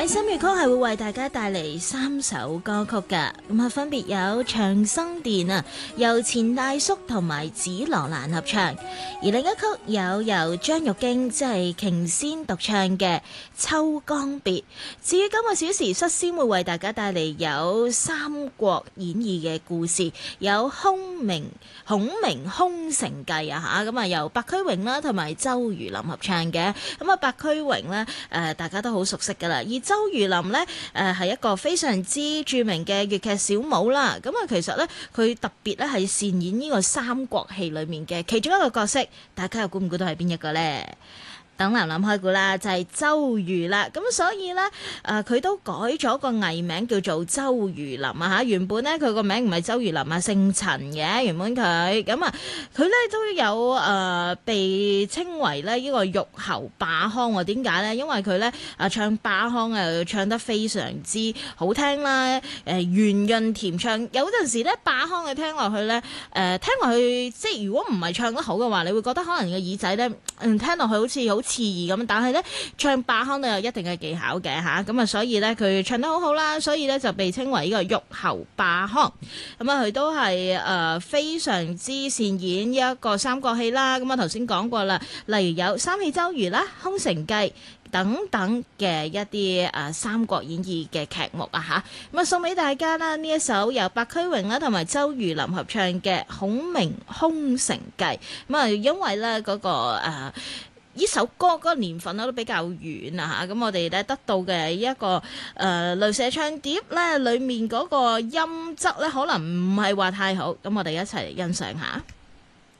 新粵曲係會為大家帶嚟3首歌曲㗎，咁啊分別有《長生殿》啊，由錢大叔同埋紫羅蘭合唱；而另一曲有由張玉京即係瓊仙獨唱嘅《秋江別》。至於今個小時率先會為大家帶嚟有《三國演義》嘅故事，有孔明空城計啊嚇，咁啊由白駒榮啦同埋周如林合唱嘅。咁啊白駒榮呢，大家都好熟悉㗎啦，而周如林呢，係一個非常之著名嘅粵劇小武啦。咁啊其實呢，佢特別咧係擅演呢個三國戲裏面嘅其中一個角色，大家又估唔估到係邊一個呢？等琳琳開估啦，就係周瑜啦。咁所以咧，佢都改咗個藝名叫做周如林啊嚇。原本咧佢個名唔係周如林啊，姓陳嘅。原本佢咁啊，佢咧都有被稱為咧呢個玉喉霸腔喎。點解咧？因為佢咧唱霸腔啊，唱得非常之好聽啦。圓潤甜唱，有陣時咧霸腔嘅聽落去咧，聽落去即係如果唔係唱得好嘅話，你會覺得可能個耳仔咧聽落去好似好刺耳咁，但係咧唱霸腔都有一定嘅技巧嘅嚇，咁啊所以咧佢唱得好好啦，所以咧就被稱為呢個玉喉霸腔。咁啊佢都係非常之擅演一個三國戲啦。咁啊頭先講過啦，例如有《三氣周瑜》啦、《空城計》等等嘅一啲《三國演義》嘅劇目啊嚇。咁啊送俾大家啦，呢一首由白駒榮啦同埋周如林合唱嘅《孔明空城計》。咁啊因為咧嗰個呢首歌嗰個年份咧都比較遠啊嚇，咁我哋咧得到嘅一個雷射唱碟咧，裡面嗰個音質咧可能唔係話太好，咁我哋一齊嚟欣賞下。